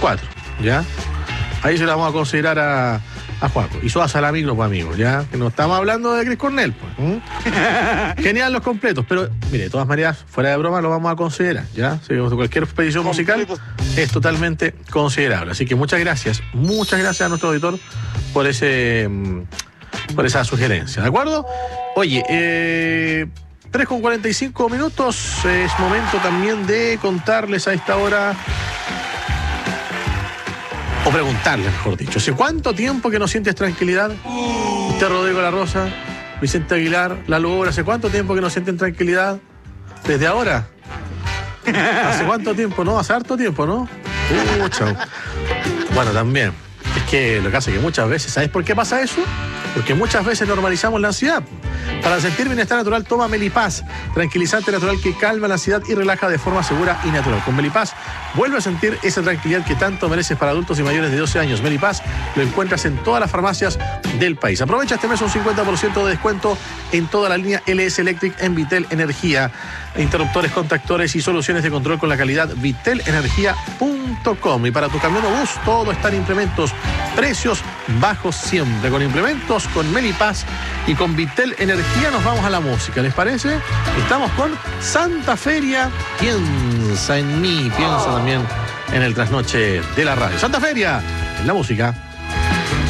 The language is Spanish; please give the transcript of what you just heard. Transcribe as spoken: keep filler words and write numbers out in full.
cuatro, ¿ya? Ahí se la vamos a considerar a, a Juaco. Y Soa Salamigro, pues, amigos, ¿ya? Que no estamos hablando de Chris Cornell, pues. ¿Mm? Genial los completos, pero, mire, de todas maneras, fuera de broma, lo vamos a considerar, ¿ya? Sí, cualquier expedición musical es totalmente considerable. Así que muchas gracias, muchas gracias a nuestro auditor por ese por esa sugerencia, ¿de acuerdo? Oye, eh, tres con cuarenta y cinco minutos, es momento también de contarles a esta hora, o preguntarles, mejor dicho, ¿hace cuánto tiempo que no sientes tranquilidad? Usted, Rodrigo La Rosa, Vicente Aguilar, Lalo Obra, ¿hace cuánto tiempo que no sienten tranquilidad? ¿Desde ahora? ¿Hace cuánto tiempo? ¿No? Hace harto tiempo, ¿no? Uh, chao. Bueno, también, es que lo que hace que muchas veces, ¿sabes por qué pasa eso? Porque muchas veces normalizamos la ansiedad. Para sentir bienestar natural, toma Melipaz, tranquilizante natural que calma la ansiedad y relaja de forma segura y natural. Con Melipaz, vuelve a sentir esa tranquilidad que tanto mereces para adultos y mayores de doce años. Melipaz lo encuentras en todas las farmacias del país. Aprovecha este mes un cincuenta por ciento de descuento en toda la línea L S Electric en Vitel Energía. Interruptores, contactores y soluciones de control con la calidad vitel energía punto com. Y para tu camión o bus, todo está en implementos. Precios bajos siempre. Con implementos, con Melipaz y con Vitel Energía nos vamos a la música. ¿Les parece? Estamos con Santa Feria. Piensa en mí. Piensa también en el trasnoche de la radio. Santa Feria, en la música.